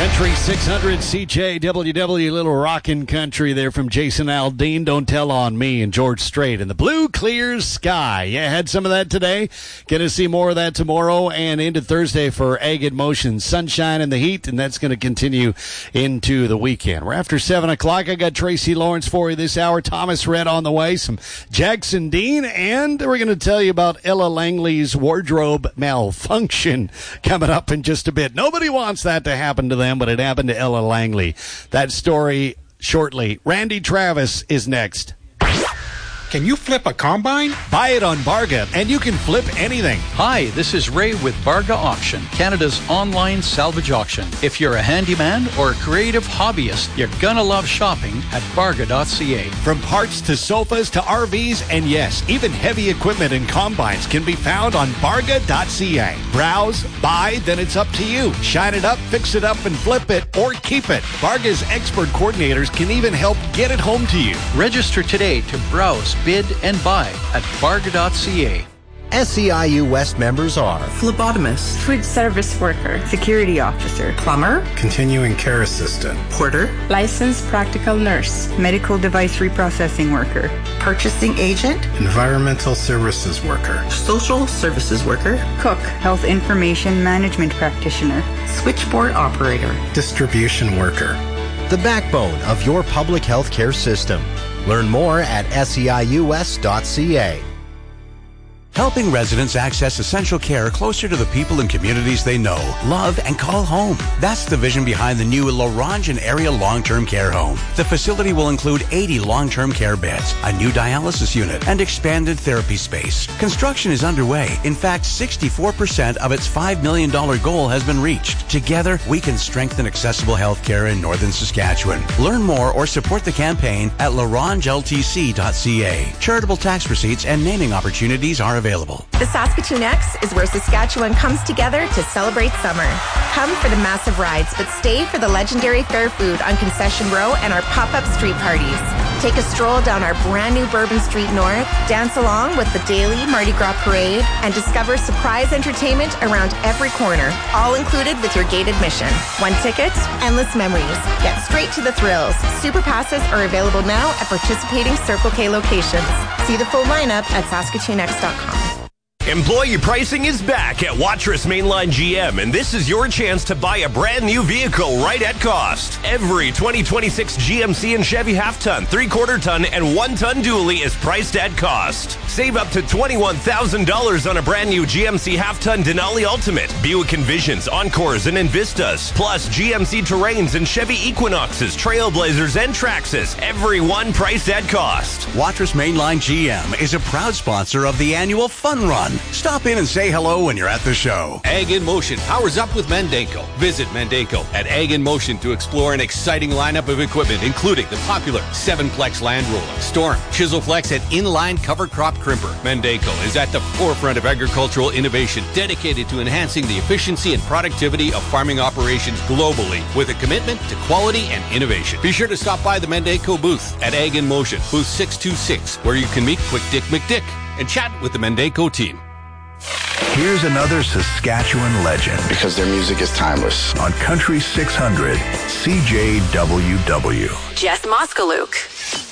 Country 600 CJWW, little rockin' country there from Jason Aldean, Don't Tell on Me, and George Strait. And the blue clear sky. Yeah, had some of that today. Gonna see more of that tomorrow and into Thursday for Ag in Motion. Sunshine and the heat, and that's gonna continue into the weekend. We're after 7 o'clock. I got Tracy Lawrence for you this hour. Thomas Red on the way. Some Jackson Dean, and we're gonna tell you about Ella Langley's wardrobe malfunction coming up in just a bit. Nobody wants that to happen to them, but it happened to Ella Langley. That story shortly. Randy Travis is next. Can you flip a combine? Buy it on Barga, and you can flip anything. Hi, this is Ray with Barga Auction, Canada's online salvage auction. If you're a handyman or a creative hobbyist, you're gonna love shopping at Barga.ca. From parts to sofas to RVs, and yes, even heavy equipment and combines can be found on Barga.ca. Browse, buy, then it's up to you. Shine it up, fix it up, and flip it, or keep it. Barga's expert coordinators can even help get it home to you. Register today to browse, bid, and buy at Barga.ca. SEIU West members are phlebotomist, food service worker, security officer, plumber, continuing care assistant, porter, licensed practical nurse, medical device reprocessing worker, purchasing agent, environmental services worker, social services worker, cook, health information management practitioner, switchboard operator, distribution worker. the backbone of your public health care system. Learn more at seius.ca. Helping residents access essential care closer to the people and communities they know, love, and call home. That's the vision behind the new Laurentian Area Long-Term Care Home. The facility will include 80 long-term care beds, a new dialysis unit, and expanded therapy space. Construction is underway. In fact, 64% of its $5 million goal has been reached. Together, we can strengthen accessible health care in northern Saskatchewan. Learn more or support the campaign at larangeltc.ca. Charitable tax receipts and naming opportunities are available. The Saskatoon X is where Saskatchewan comes together to celebrate summer. Come for the massive rides, but stay for the legendary fair food on Concession Row and our pop-up street parties. Take a stroll down our brand new Bourbon Street North, dance along with the daily Mardi Gras parade, and discover surprise entertainment around every corner, all included with your gate admission. One ticket, endless memories. Get straight to the thrills. Super passes are available now at participating Circle K locations. See the full lineup at SaskatoonX.com. Employee pricing is back at Watrous Mainline GM, and this is your chance to buy a brand new vehicle right at cost. Every 2026 GMC and Chevy half-ton, 3/4 ton, and 1-ton dually is priced at cost. Save up to $21,000 on a brand new GMC half-ton Denali Ultimate, Buick Envisions, Encores, and Envistas, plus GMC Terrains and Chevy Equinoxes, Trailblazers, and Traxxas. Every one priced at cost. Watrous Mainline GM is a proud sponsor of the annual Fun Run. Stop in and say hello when you're at the show. Ag in Motion powers up with Mandako. Visit Mandako at Ag in Motion to explore an exciting lineup of equipment, including the popular 7-Plex Land Roller, Storm, Chiselflex, and Inline Cover Crop Crimper. Mandako is at the forefront of agricultural innovation, dedicated to enhancing the efficiency and productivity of farming operations globally, with a commitment to quality and innovation. Be sure to stop by the Mandako booth at Ag in Motion, booth 626, where you can meet Quick Dick McDick and chat with the Mandako team. Here's another Saskatchewan legend. Because their music is timeless. On Country 600, CJWW. Jess Moskaluk.